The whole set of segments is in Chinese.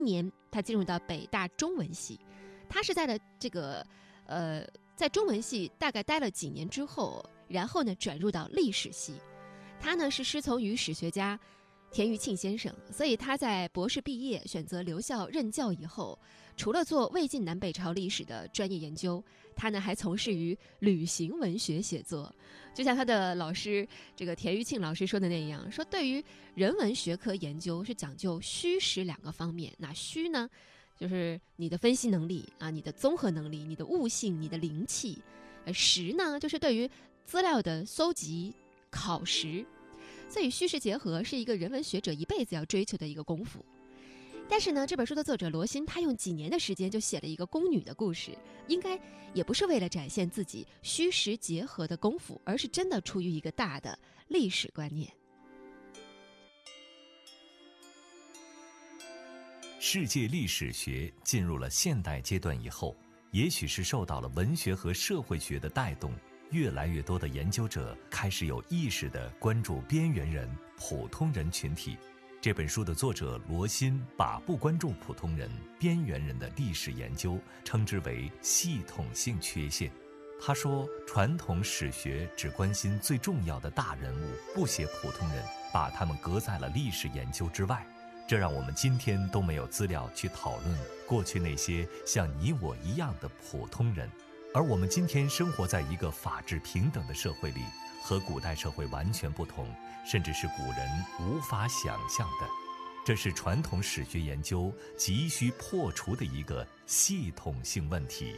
年他进入到北大中文系，他是在了在中文系大概待了几年之后，然后呢转入到历史系。他呢是师从于史学家田余庆先生，所以他在博士毕业选择留校任教以后，除了做魏晋南北朝历史的专业研究，他呢还从事于旅行文学写作。就像他的老师这个田余庆老师说的那样，说对于人文学科研究是讲究虚实两个方面。那虚呢就是你的分析能力啊，你的综合能力，你的悟性，你的灵气；实呢就是对于资料的搜集考实。所以虚实结合是一个人文学者一辈子要追求的一个功夫。但是呢，这本书的作者罗新，他用几年的时间就写了一个宫女的故事，应该也不是为了展现自己虚实结合的功夫，而是真的出于一个大的历史观念。 世界历史学进入了现代阶段以后，也许是受到了文学和社会学的带动，越来越多的研究者开始有意识地关注边缘人、普通人群体。这本书的作者罗新把不关注普通人、边缘人的历史研究称之为系统性缺陷。他说，传统史学只关心最重要的大人物，不写普通人，把他们隔在了历史研究之外。这让我们今天都没有资料去讨论过去那些像你我一样的普通人。而我们今天生活在一个法治平等的社会里，和古代社会完全不同，甚至是古人无法想象的。这是传统史学研究急需破除的一个系统性问题。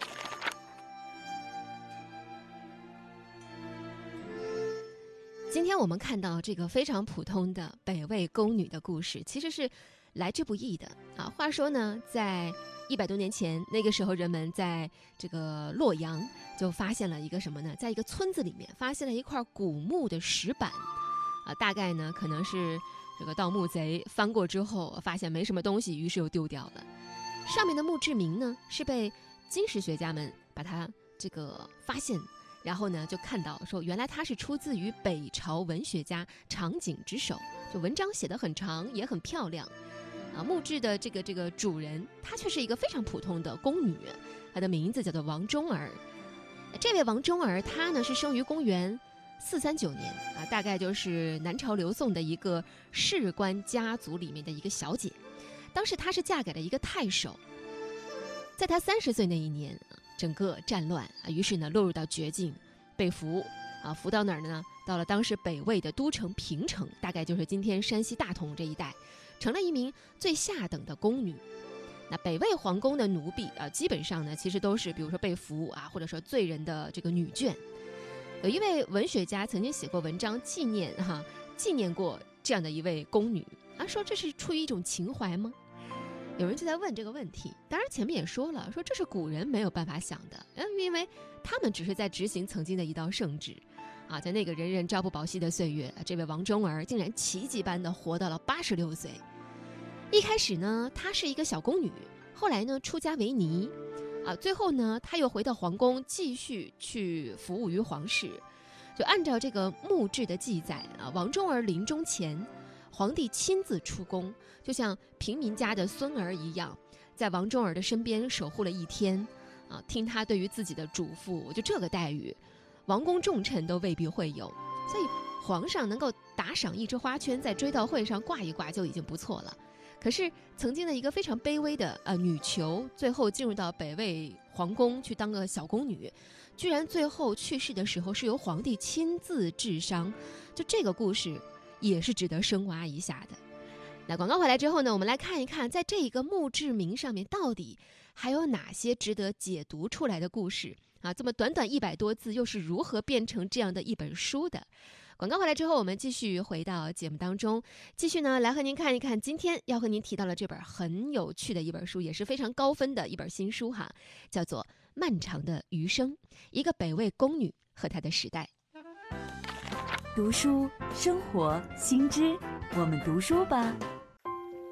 今天我们看到这个非常普通的北魏宫女的故事，其实是来之不易的啊。话说呢，在100多年前，那个时候人们在这个洛阳就发现了一个什么呢？在一个村子里面发现了一块古墓的石板啊，大概呢可能是这个盗墓贼翻过之后发现没什么东西，于是又丢掉了。上面的墓志铭呢是被金石学家们把它这个发现，然后呢就看到说原来它是出自于北朝文学家场景之手，就文章写得很长也很漂亮啊。墓志的这个主人她却是一个非常普通的宫女，她的名字叫做王忠儿。这位王忠儿她呢是生于公元439年啊，大概就是南朝刘宋的一个士官家族里面的一个小姐。当时她是嫁给了一个太守，在她30岁那一年，整个战乱啊，于是呢落入到绝境，被俘啊，俘到哪儿呢？到了当时北魏的都城平城，大概就是今天山西大同这一带，成了一名最下等的宫女。那北魏皇宫的奴婢啊，基本上呢其实都是比如说被俘啊，或者说罪人的这个女眷。有一位文学家曾经写过文章纪念过这样的一位宫女啊，说这是出于一种情怀吗？有人就在问这个问题，当然前面也说了，说这是古人没有办法想的，因为他们只是在执行曾经的一道圣旨啊。在那个人人朝不保夕的岁月，这位王忠儿竟然奇迹般的活到了86岁。一开始呢她是一个小宫女，后来呢出家为尼啊，最后呢她又回到皇宫继续去服务于皇室。就按照这个墓志的记载啊，王忠儿临终前皇帝亲自出宫，就像平民家的孙儿一样，在王忠儿的身边守护了1天啊，听他对于自己的嘱咐，就这个待遇，王公重臣都未必会有。所以皇上能够打赏1只花圈在追悼会上挂一挂就已经不错了。可是曾经的一个非常卑微的女囚，最后进入到北魏皇宫去当个小宫女，居然最后去世的时候是由皇帝亲自治伤，就这个故事也是值得深挖一下的。那广告回来之后呢，我们来看一看在这个墓志铭上面到底还有哪些值得解读出来的故事啊，这么短短100多字又是如何变成这样的一本书的。广告回来之后，我们继续回到节目当中，继续呢来和您看一看今天要和您提到了这本很有趣的一本书，也是非常高分的一本新书哈，叫做《漫长的余生》，一个北魏宫女和她的时代。 读书生活新知，我们读书吧。